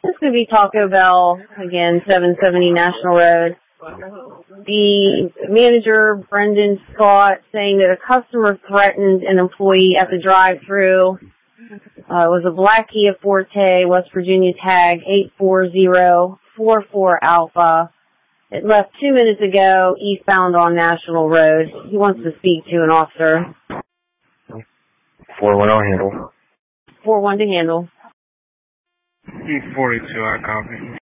This could be Taco Bell, again, 770 National Road. The manager, Brendan Scott, saying that a customer threatened an employee at the drive-thru. It was a black Kia Forte, West Virginia tag 84044 Alpha. It left 2 minutes ago, eastbound on National Road. He wants to speak to an officer. 4-1 on handle. 4-1 to handle. 42, I copy.